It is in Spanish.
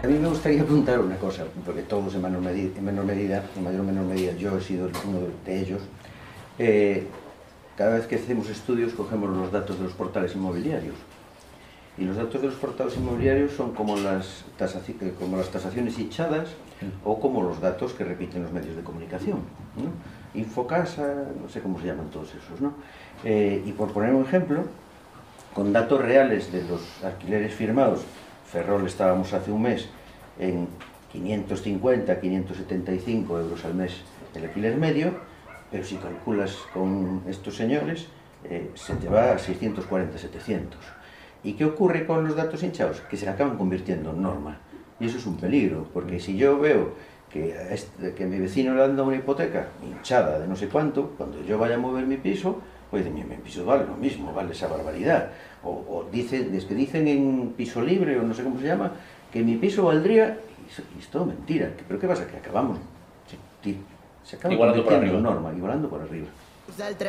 A mí me gustaría apuntar una cosa, porque todos en mayor medida, yo he sido uno de ellos. Cada vez que hacemos estudios cogemos los datos de los portales inmobiliarios. Y los datos de los portales inmobiliarios son como las tasaciones hinchadas o como los datos que repiten los medios de comunicación, ¿no? Infocasa, no sé cómo se llaman todos esos, ¿no? Y por poner un ejemplo, con datos reales de los alquileres firmados, Ferrol estábamos hace un mes en 550, 575 euros al mes el alquiler medio, pero si calculas con estos señores, se te va a 640, 700. ¿Y qué ocurre con los datos hinchados? Que se acaban convirtiendo en norma. Y eso es un peligro, porque si yo veo que mi vecino le han dado una hipoteca hinchada de no sé cuánto, cuando yo vaya a mover mi piso, pues mi piso vale lo mismo, vale esa barbaridad. Es que dicen en piso libre, o no sé cómo se llama, que mi piso valdría, y es todo mentira. ¿Pero qué pasa? Que acabamos, se acaba convirtiendo en norma, igualando por arriba.